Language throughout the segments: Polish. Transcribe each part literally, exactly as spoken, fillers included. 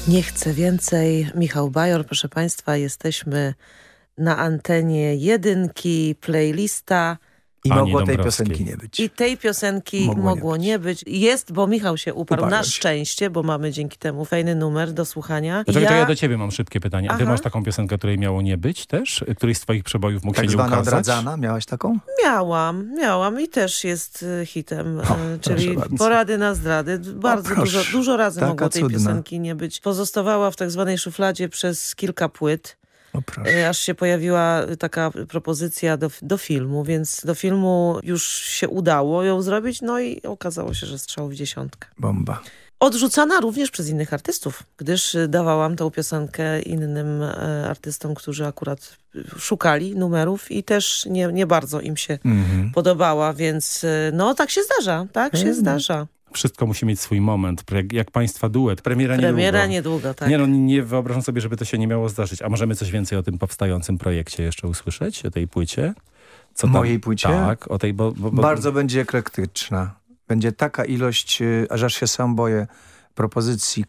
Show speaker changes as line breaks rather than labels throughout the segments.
Nie chcę więcej. Michał Bajor, proszę Państwa, jesteśmy na antenie jedynki, playlista.
I
Ani
mogło tej
Dąbrowskiej.
piosenki nie być.
I tej piosenki mogło,
Mogło
nie,
nie
być. nie być. Jest, bo Michał się uparł.
Uparłem
Na
się.
szczęście, bo mamy dzięki temu fajny numer do słuchania.
Dlaczego
ja...
to ja do ciebie mam szybkie pytanie. A ty
Aha.
masz taką piosenkę, której miało nie być też? Któryś z twoich przebojów mógł
Tak
się nie
zwana
ukazać?
odradzana, miałaś taką?
Miałam, miałam i też jest y, hitem,
O,
y, czyli
bardzo.
Porady na zdrady. Bardzo
proszę.
dużo, dużo razy
Taka
mogło tej
cudna.
piosenki nie być. Pozostawała w tak zwanej szufladzie przez kilka płyt.
O proszę.
Aż się pojawiła taka propozycja do, do filmu, więc do filmu już się udało ją zrobić, no i okazało się, że strzał w dziesiątkę.
Bomba.
Odrzucana również przez innych artystów, gdyż dawałam tę piosenkę innym e, artystom, którzy akurat szukali numerów i też nie, nie bardzo im się
Mhm.
podobała, więc e, no tak się zdarza, tak się
Mhm.
zdarza.
Wszystko musi mieć swój moment. Jak, jak państwa duet. Premiera,
Premiera
niedługo.
niedługo, tak.
Nie no, nie wyobrażam sobie, żeby to się nie miało zdarzyć. A możemy coś więcej o tym powstającym projekcie jeszcze usłyszeć? O tej płycie? Co tam?
Mojej płycie?
Tak, o tej, bo, bo, bo...
Bardzo będzie eklektyczna. Będzie taka ilość, y, aż aż się sam boję, propozycji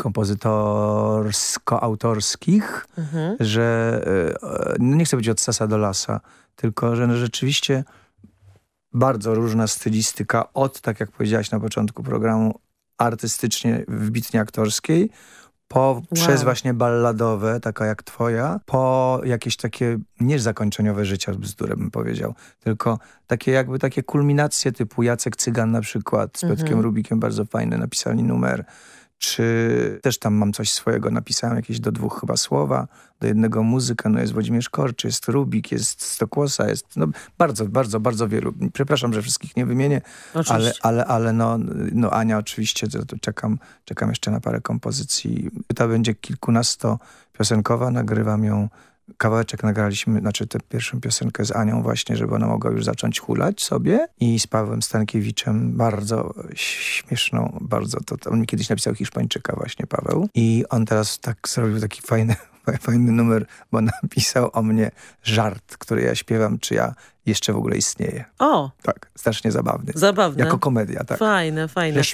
kompozytorsko-autorskich,
Mhm.
że y, no nie chcę być od sasa do lasa, tylko że no rzeczywiście bardzo różna stylistyka od, tak jak powiedziałaś na początku programu, artystycznie, wybitnie aktorskiej, po przez właśnie balladowe, taka jak twoja, po jakieś takie nie zakończeniowe życia, bzdurę bym powiedział, tylko takie jakby takie kulminacje typu Jacek Cygan na przykład z Piotrkiem
Mhm.
Rubikiem, bardzo fajny, napisali numer. Czy też tam mam coś swojego, napisałem jakieś do dwóch chyba słowa, do jednego muzyka, no jest Włodzimierz Korczy, jest Rubik, jest Stokłosa, jest no bardzo, bardzo, bardzo wielu. Przepraszam, że wszystkich nie wymienię, ale,
Oczywiście.
ale, ale no, no Ania oczywiście, to, to czekam, czekam jeszcze na parę kompozycji. Ta będzie kilkunastopiosenkowa, nagrywam ją, kawałeczek nagraliśmy, znaczy tę pierwszą piosenkę z Anią właśnie, żeby ona mogła już zacząć hulać sobie i z Pawłem Stankiewiczem, bardzo śmieszną, bardzo, to, to on mi kiedyś napisał Hiszpańczyka właśnie, Paweł, i on teraz tak zrobił taki fajny, fajny numer, bo napisał o mnie żart, który ja śpiewam, czy ja jeszcze w ogóle istnieję.
O,
Tak, strasznie zabawny.
zabawne.
Jako komedia, tak.
Fajne, fajne.
Że